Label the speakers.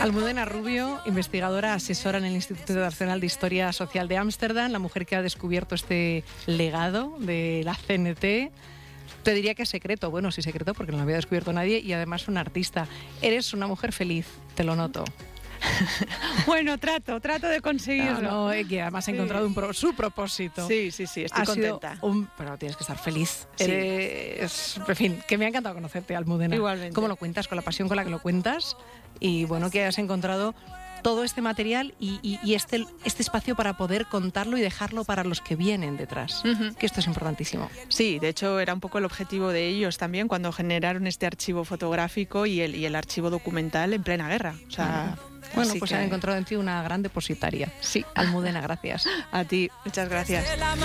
Speaker 1: Almudena Rubio, investigadora, asesora en el Instituto Nacional de Historia Social de Ámsterdam, la mujer que ha descubierto este legado de la CNT. Te diría que es secreto. Bueno, sí, secreto porque no lo había descubierto nadie, y además una artista. Eres una mujer feliz, te lo noto.
Speaker 2: Bueno, trato de conseguirlo.
Speaker 1: Que además ha encontrado su propósito.
Speaker 2: Sí, estoy contenta.
Speaker 1: Pero tienes que estar feliz.
Speaker 2: Sí.
Speaker 1: En fin, que me ha encantado conocerte, Almudena.
Speaker 2: Igualmente.
Speaker 1: Cómo lo cuentas, con la pasión con la que lo cuentas, y bueno, que has encontrado todo este material y este espacio para poder contarlo y dejarlo para los que vienen detrás. Que esto es importantísimo.
Speaker 2: Sí, de hecho era un poco el objetivo de ellos también cuando generaron este archivo fotográfico y el archivo documental en plena guerra. O sea,
Speaker 1: bueno, pues han encontrado en ti una gran depositaria.
Speaker 2: Sí.
Speaker 1: Almudena, gracias.
Speaker 2: A ti, muchas gracias.